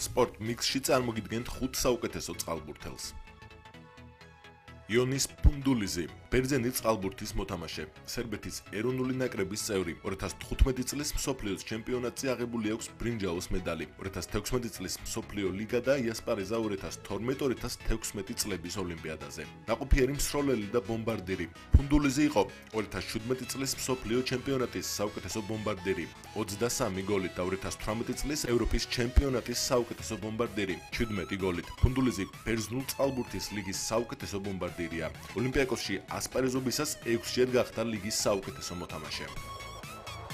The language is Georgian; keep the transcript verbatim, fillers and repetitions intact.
სპორტ მიქსში წარმოგიდგენთ ხუთ საუკეთესო წყალბურთელს. იონის ფუნდულიზი, ბერძენი წყალბურთის მოთამაშე, სერბეთის ეროვნული ნაკრების წევრი, ორი ათას თხუთმეტი წლის მსოფლიოს ჩემპიონატზე აღებული აქვს ბრინჯაოს მედალი, ორი ათას თექვსმეტი წლის მსოფლიო ლიგა და იასპარეზა ორი ათას თორმეტი ორი ათას თექვსმეტი წლების ოლიმპიადაზე. ნაყოფიერი მსროლელი და ბომბარდირი. ფუნდულიზი იყო ორი ათას შვიდმეტი წლის მსოფლიო ჩემპიონატის საუკეთესო ბომბარდირი, ოცდასამი გოლით და ორი ათას თვრამეტი წლის ევროპის ჩემპიონატის საუკეთესო ბომბარდირი, შვიდმეტი გოლით. ფუნდულიზი ბერძნულ წყალბურთის ლიგის საუკეთესო ბომბარდირია. ოლიმპიაკოსში ასპარეზობისას ექვსჯერ გახდა ლიგის საუკეთესო მოთამაშე.